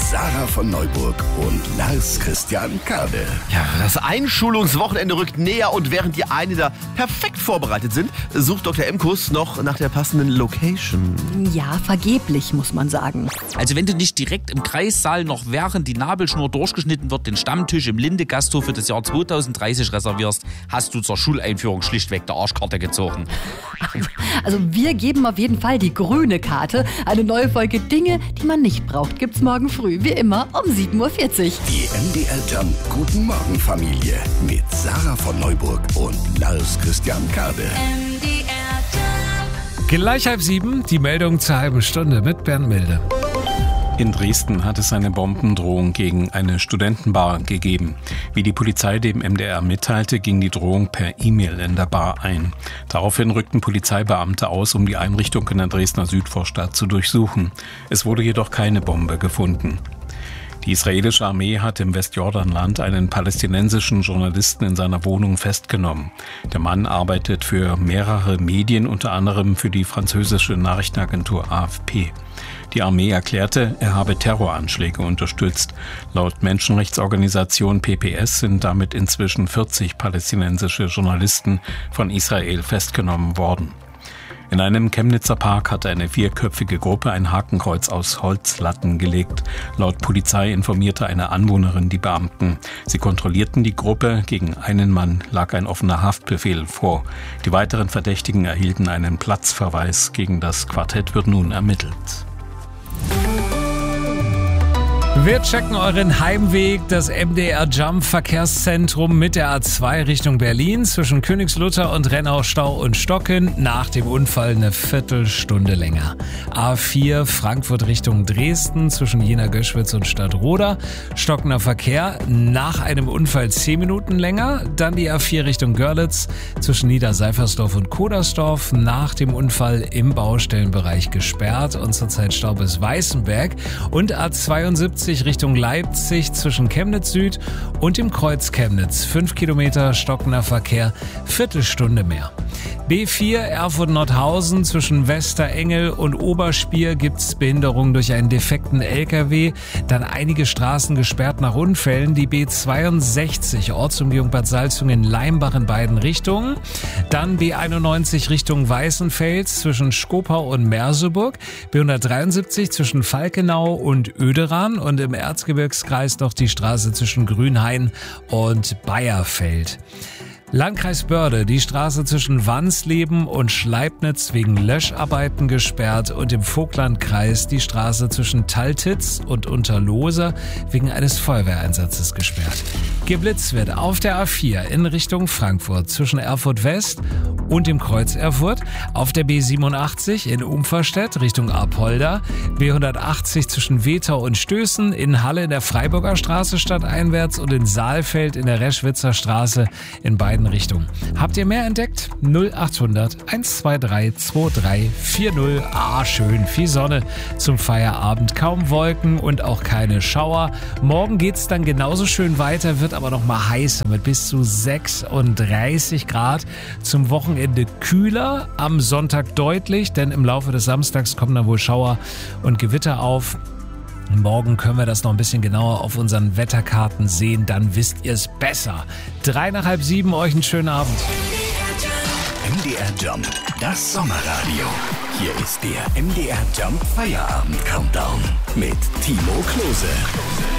Sarah von Neuburg und Lars Christian Kade. Ja, das Einschulungswochenende rückt näher und während die einen da perfekt vorbereitet sind, sucht Dr. Emkus noch nach der passenden Location. Ja, vergeblich, muss man sagen. Also wenn du nicht direkt im Kreissaal noch während die Nabelschnur durchgeschnitten wird, den Stammtisch im Linde-Gasthof für das Jahr 2030 reservierst, hast du zur Schuleinführung schlichtweg der Arschkarte gezogen. Also wir geben auf jeden Fall die grüne Karte. Eine neue Folge Dinge, die man nicht braucht, gibt's morgen früh, wie immer um 7.40 Uhr. Die MDR Jump Guten Morgen Familie mit Sarah von Neuburg und Lars Christian Kade. Gleich 6:30, die Meldung zur halben Stunde mit Bernd Milde. In Dresden hat es eine Bombendrohung gegen eine Studentenbar gegeben. Wie die Polizei dem MDR mitteilte, ging die Drohung per E-Mail in der Bar ein. Daraufhin rückten Polizeibeamte aus, um die Einrichtung in der Dresdner Südvorstadt zu durchsuchen. Es wurde jedoch keine Bombe gefunden. Die israelische Armee hat im Westjordanland einen palästinensischen Journalisten in seiner Wohnung festgenommen. Der Mann arbeitet für mehrere Medien, unter anderem für die französische Nachrichtenagentur AFP. Die Armee erklärte, er habe Terroranschläge unterstützt. Laut Menschenrechtsorganisation PPS sind damit inzwischen 40 palästinensische Journalisten von Israel festgenommen worden. In einem Chemnitzer Park hatte eine 4-köpfige Gruppe ein Hakenkreuz aus Holzlatten gelegt. Laut Polizei informierte eine Anwohnerin die Beamten. Sie kontrollierten die Gruppe. Gegen einen Mann lag ein offener Haftbefehl vor. Die weiteren Verdächtigen erhielten einen Platzverweis. Gegen das Quartett wird nun ermittelt. Wir checken euren Heimweg, das MDR Jump Verkehrszentrum mit der A2 Richtung Berlin zwischen Königslutter und Rennau-Stau und Stocken. Nach dem Unfall eine Viertelstunde länger. A4 Frankfurt Richtung Dresden zwischen Jena-Göschwitz und Stadtroda. Stockender Verkehr, nach einem Unfall 10 Minuten länger. Dann die A4 Richtung Görlitz zwischen Niederseifersdorf und Kodersdorf. Nach dem Unfall im Baustellenbereich gesperrt und zurzeit Stau bis Weißenberg. Und A72 Richtung Leipzig zwischen Chemnitz Süd und dem Kreuz Chemnitz. 5 Kilometer stockender Verkehr, Viertelstunde mehr. B4 Erfurt-Nordhausen zwischen Westerengel und Oberspier gibt's Behinderungen durch einen defekten LKW. Dann einige Straßen gesperrt nach Unfällen. Die B62 Ortsumgehung Bad Salzungen Leimbach in beiden Richtungen. Dann B91 Richtung Weißenfels zwischen Skopau und Merseburg. B173 zwischen Falkenau und Oederan. Und im Erzgebirgskreis noch die Straße zwischen Grünhain und Bayerfeld. Landkreis Börde, die Straße zwischen Wansleben und Schleibnitz wegen Löscharbeiten gesperrt und im Vogtlandkreis die Straße zwischen Taltitz und Unterlose wegen eines Feuerwehreinsatzes gesperrt. Geblitzt wird auf der A4 in Richtung Frankfurt zwischen Erfurt West und dem Kreuz Erfurt, auf der B87 in Umferstedt Richtung Apolda, B180 zwischen Wetau und Stößen, in Halle in der Freiburger Straße stadteinwärts und in Saalfeld in der Reschwitzer Straße in beiden Richtungen. Habt ihr mehr entdeckt? 0800 123 2340. Schön, viel Sonne zum Feierabend, kaum Wolken und auch keine Schauer. Morgen geht's dann genauso schön weiter, wird aber noch mal heißer mit bis zu 36 Grad. Zum Wochenende kühler, am Sonntag deutlich, denn im Laufe des Samstags kommen dann wohl Schauer und Gewitter auf. Morgen können wir das noch ein bisschen genauer auf unseren Wetterkarten sehen, dann wisst ihr es besser. 6:30, euch einen schönen Abend. MDR Jump, das Sommerradio. Hier ist der MDR Jump Feierabend Countdown mit Timo Klose.